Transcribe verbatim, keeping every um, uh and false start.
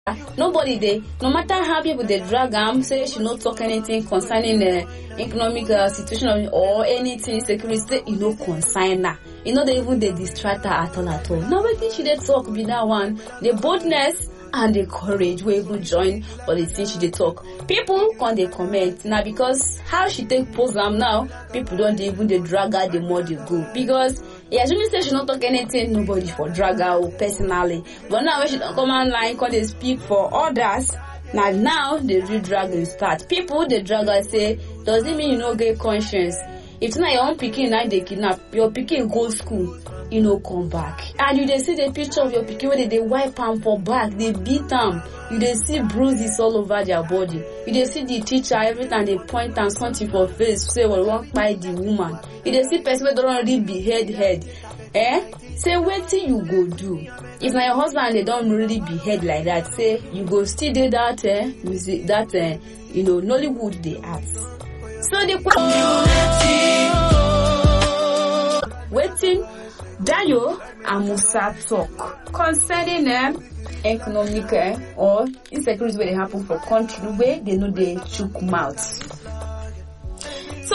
Nobody they, no matter how people they drag am, say she not talk anything concerning the uh, economic uh, situation or anything security, say you know concern her. You know they even they distract her at all at all. Now what did she they talk be that one? The boldness and the courage we even join for the thing she they talk. People can they comment now because how she take pose am now, people don't even they drag her the more they go. Because yeah, she say she not talk anything, nobody for drag her personally. But now when she don't come online, can they speak for others? Now now the real dragging start. People the drag her say, does it mean you no get conscience? If not your own pikin now they kidnap, your pikin go school, you know come back. And you they see the picture of your pikin where they, they wipe am for back, they beat am. You they see bruises all over their body. You they see the teacher every time they point and something for face, say well walk by the woman. You they see person where don't already behead head. Eh? Say wait till you go do. If my husband they don't really behead like that, say you go still do that eh music that eh you know Nollywood they act. So the waiting Dayo and Musa talk concerning um, economic uh, or insecurity where they happen for country where they know they chook mouth.